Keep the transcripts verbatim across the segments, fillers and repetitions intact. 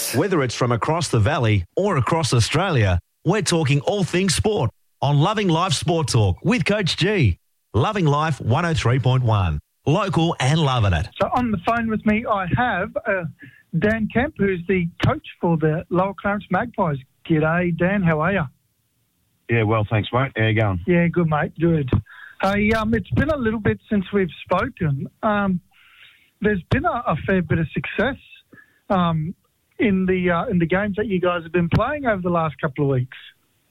Whether it's from across the valley or across Australia, we're talking all things sport on Loving Life Sport Talk with Coach G. Loving Life one oh three point one. Local and loving it. So on the phone with me, I have uh, Dan Kemp, who's the coach for the Lower Clarence Magpies. G'day, Dan. How are you? Yeah, well, thanks, mate. How you going? Yeah, good, mate. Good. Hey, um, it's been a little bit since we've spoken. Um, there's been a, a fair bit of success um, in the uh, in the games that you guys have been playing over the last couple of weeks.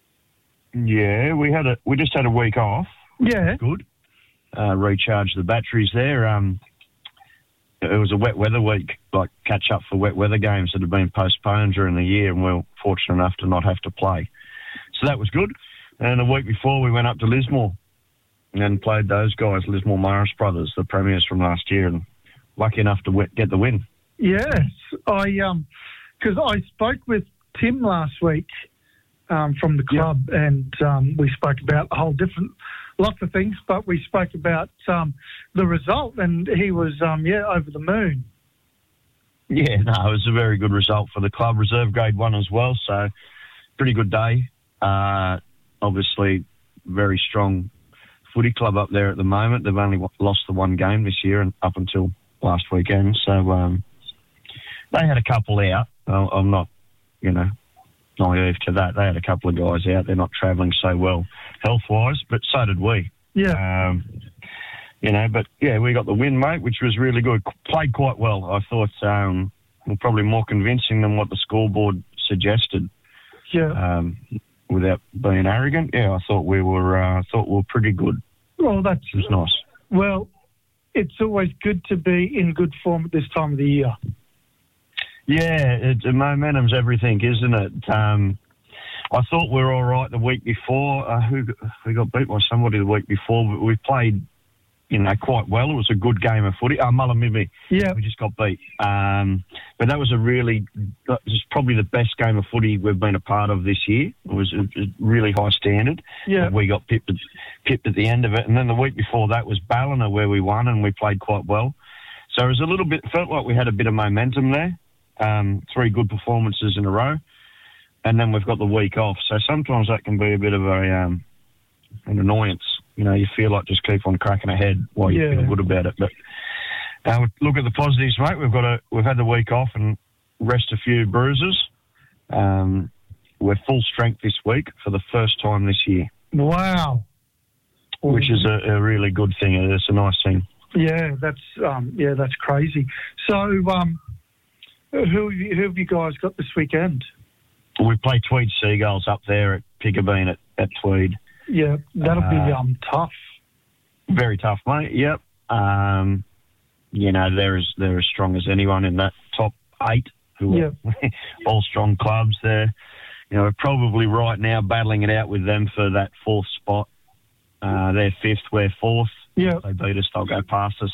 Yeah, we had a we just had a week off. Yeah, good. Uh, recharge the batteries there. Um, it was a wet weather week, like catch up for wet weather games that have been postponed during the year, and we we're fortunate enough to not have to play. So that was good. And the week before, we went up to Lismore and played those guys, Lismore Morris brothers, the premiers from last year, and lucky enough to w- get the win. Yes, I um, because I spoke with Tim last week um, from the club, yep. and um, we spoke about a whole different, lots of things, but we spoke about um, the result, and he was um, yeah over the moon. Yeah, no, it was a very good result for the club. Reserve grade one as well, so pretty good day. Uh, obviously, very strong footy club up there at the moment. They've only lost the one game this year and up until last weekend. So um, they had a couple out. I'm not, you know, naive to that. They had a couple of guys out. They're not travelling so well health-wise, but so did we. Yeah. Um, you know, but, yeah, we got the win, mate, which was really good. Played quite well. I thought um, probably more convincing than what the scoreboard suggested. Yeah. Um, without being arrogant, yeah, I thought we were uh, thought we were pretty good. Well, that's it was nice. Well, it's always good to be in good form at this time of the year. Yeah, it, momentum's everything, isn't it? Um, I thought we were all right the week before. Uh, who we got beat by somebody the week before, but we played, you know, quite well. It was a good game of footy. Oh, Mullumbimby. Yeah. We just got beat. Um, but that was a really, that was probably the best game of footy we've been a part of this year. It was a, a really high standard. Yeah. We got pipped, pipped at the end of it. And then the week before that was Ballina, where we won and we played quite well. So it was a little bit, felt like we had a bit of momentum there. Um, three good performances in a row. And then we've got the week off. So sometimes that can be a bit of a um, an annoyance. You know, you feel like just keep on cracking ahead while you yeah. feel good about it. But uh, look at the positives, mate. We've got a we've had the week off and rest a few bruises. Um, we're full strength this week for the first time this year. Wow, which is a, a really good thing. It's a nice thing. Yeah, that's um, yeah, that's crazy. So, um, who who have you guys got this weekend? We play Tweed Seagulls up there at Piggabeen at, at Tweed. Yeah, that'll uh, be um, tough. Very tough, mate. Yep. Um, you know, they're as, they're as strong as anyone in that top eight, who yep. are all strong clubs there. You know, we're probably right now battling it out with them for that fourth spot. Uh, they're fifth, we're fourth. Yeah. If they beat us, they'll go past us.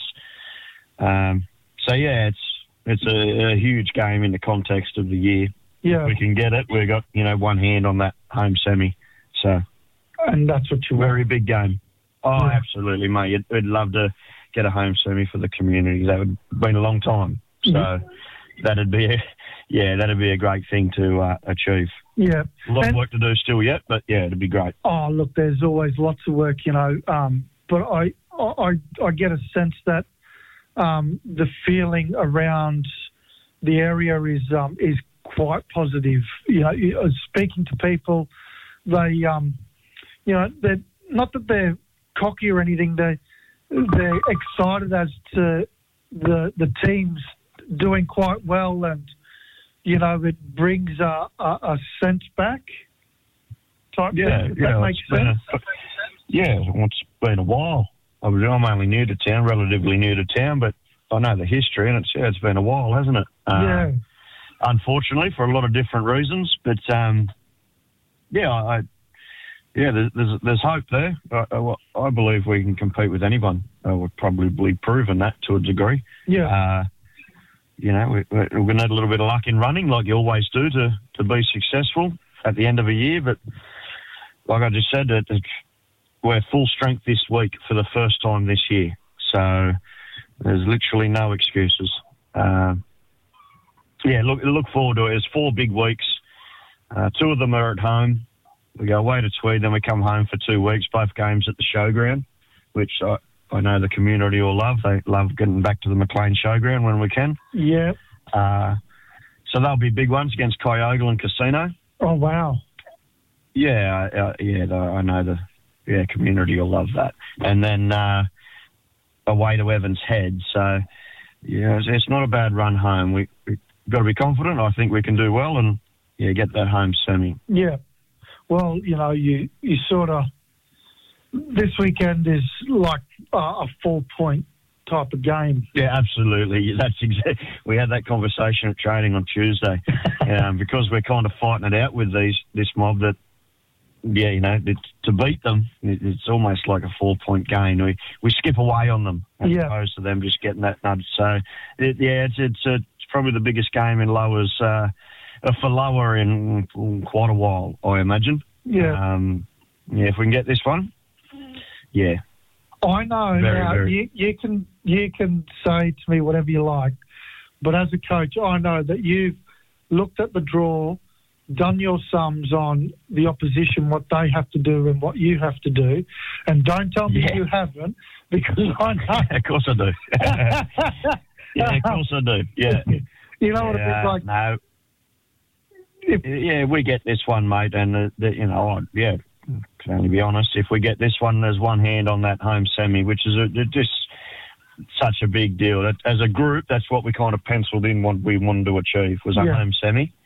Um, so, yeah, it's it's a, a huge game in the context of the year. Yeah. If we can get it, we've got, you know, one hand on that home semi. So, and that's what you want. Very big game. Oh, yeah. absolutely, mate. We'd love to get a home semi for the community. That would have been a long time. So mm-hmm. that'd be, a, yeah, that'd be a great thing to uh, achieve. Yeah. A lot and, of work to do still yet, but yeah, it'd be great. Oh, look, there's always lots of work, you know, um, but I, I, I get a sense that um, the feeling around the area is um, is quite positive. You know, speaking to people, they, um, you know, they're not that they're cocky or anything. They they're excited as to the the teams doing quite well, and you know, it brings a, a, a sense back. Type yeah, thing, if yeah, that makes sense. A, yeah, it's been a while. I was, I'm only new to town, relatively new to town, but I know the history, and it's yeah, it's been a while, hasn't it? Uh, yeah. Unfortunately, for a lot of different reasons, but um, yeah, I, yeah, there's, there's there's hope there. I, I, I believe we can compete with anyone. Uh, we've probably proven that to a degree. Yeah. Uh, you know, we, we're going to need a little bit of luck in running, like you always do, to, to be successful at the end of a year. But like I just said, it, it, we're full strength this week for the first time this year. So there's literally no excuses. Uh, yeah, look look forward to it. It's four big weeks. Uh, two of them are at home. We go away to Tweed, then we come home for two weeks, both games at the showground, which I, I know the community will love. They love getting back to the Maclean showground when we can. Yeah. Uh, so they'll be big ones against Kyogle and Casino. Oh, wow. Yeah, uh, yeah, the, I know the yeah community will love that. And then uh, away to Evans Head. So, yeah, it's, it's not a bad run home. We, we've got to be confident. I think we can do well and, yeah, get that home semi. Yeah. Well, you know, you, you sort of... This weekend is like uh, a four-point type of game. Yeah, absolutely. That's exactly. We had that conversation at training on Tuesday um, because we're kind of fighting it out with these this mob that, yeah, you know, it's, to beat them, it, it's almost like a four-point game. We we skip away on them as yeah. opposed to them just getting that nudge. So, it, yeah, it's it's, a, it's probably the biggest game in Lowers uh, for Lower in, in quite a while, I imagine. Yeah. Um, yeah, if we can get this one, yeah. I know. Very, now, very. You, you can you can say to me whatever you like, but as a coach, I know that you've looked at the draw, done your sums on the opposition, what they have to do and what you have to do, and don't tell me Yeah. you haven't, because I know. of course I do. yeah, of course I do. Yeah. You know what yeah, it's like? No. If, Yeah, we get this one, mate, and uh, the, you know, yeah. Can only be honest. If we get this one, there's one hand on that home semi, which is a, just such a big deal. That, as a group, that's what we kind of penciled in. What we wanted to achieve was a Yeah. home semi.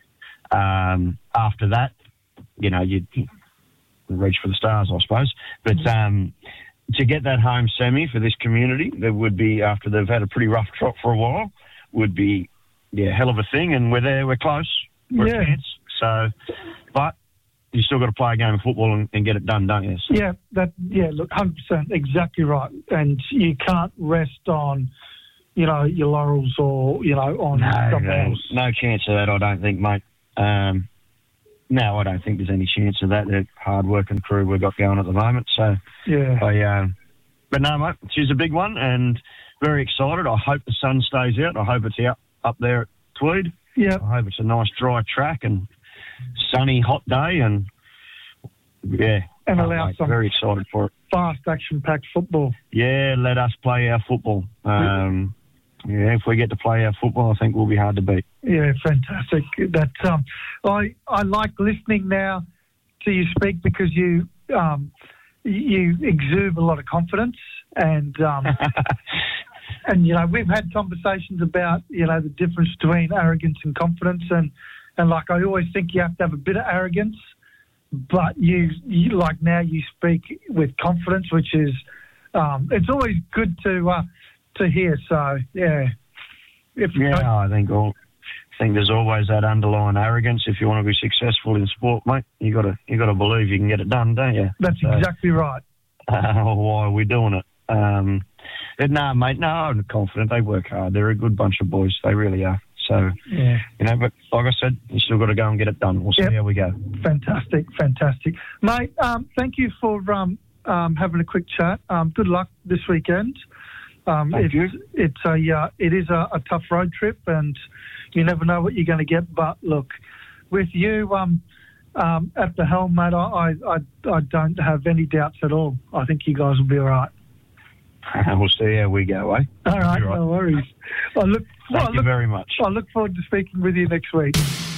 Um, after that, you know, you'd reach for the stars, I suppose. But um, to get that home semi for this community, there would be, after they've had a pretty rough trot for a while, would be yeah, hell of a thing. And we're there, we're close, we're Yeah. a chance. So, but. You still got to play a game of football and, and get it done, don't you? So, yeah, that yeah, look, one hundred percent, exactly right. And you can't rest on, you know, your laurels or, you know, on no, something no, else. no chance of that, I don't think, mate. Um, no, I don't think there's any chance of that. The hard-working crew we've got going at the moment. So, Yeah. I, um, but no, mate, she's a big one and very excited. I hope the sun stays out. I hope it's out up there at Tweed. Yeah. I hope it's a nice dry track and sunny, hot day, and yeah, And oh, allow mate, some very excited for it. fast, action-packed football. Yeah, let us play our football. Um, yeah, if we get to play our football, I think we'll be hard to beat. Yeah, fantastic. That um, I I like listening now to you speak because you um, you exude a lot of confidence and. Um, And, you know, we've had conversations about, you know, the difference between arrogance and confidence. And, and like, I always think you have to have a bit of arrogance, but you, you like, now you speak with confidence, which is, um, it's always good to uh, to hear. So, yeah. If you yeah, I think all, I think there's always that underlying arrogance. If you want to be successful in sport, mate, you got to you got to believe you can get it done, don't you? That's so, exactly right. Uh, why are we doing it? Um, no, nah, mate, no, I'm confident. They work hard. They're a good bunch of boys. They really are. So, yeah. you know, but like I said, you still got to go and get it done. We'll see Yep. how we go. Fantastic, fantastic. Mate, um, thank you for um, um, having a quick chat. Um, good luck this weekend. Um, Thank it's, you. It's a, uh, it is a, a tough road trip and you never know what you're going to get. But, look, with you um, um, at the helm, mate, I, I, I don't have any doubts at all. I think you guys will be all right. We'll see how we go, eh? All right, You're right. no worries. I look, Thank I you look, very much. I look forward to speaking with you next week.